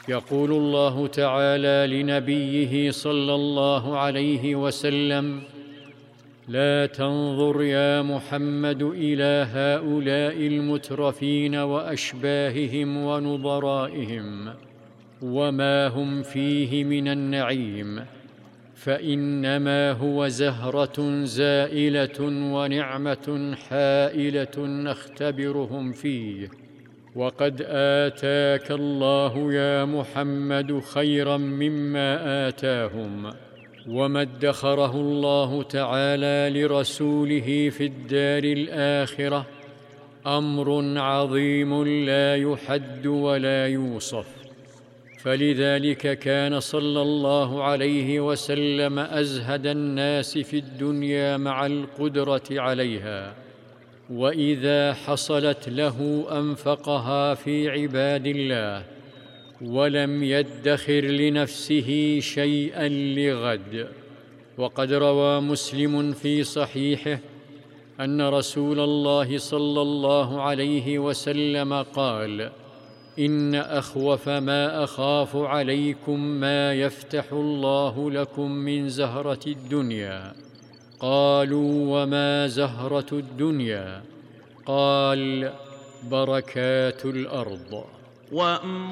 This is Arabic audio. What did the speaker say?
يقول الله تعالى لنبيه صلى الله عليه وسلم: لا تنظر يا محمد إلى هؤلاء المترفين وأشباههم ونظرائهم وما هم فيه من النعيم، فإنما هو زهرة زائلة ونعمة حائلة نختبرهم فيه. وقد آتاك الله يا محمد خيرا مما آتاهم، وما ادخره الله تعالى لرسوله في الدار الآخرة أمر عظيم لا يحد ولا يوصف. فلذلك كان صلى الله عليه وسلم أزهد الناس في الدنيا مع القدرة عليها، وإذا حصلت له أنفقها في عباد الله، ولم يدخر لنفسه شيئا لغد. وقد روى مسلم في صحيحه أن رسول الله صلى الله عليه وسلم قال: إن أخوف ما أخاف عليكم ما يفتح الله لكم من زهرة الدنيا. قالوا: وما زهرة الدنيا؟ قال: بركات الأرض.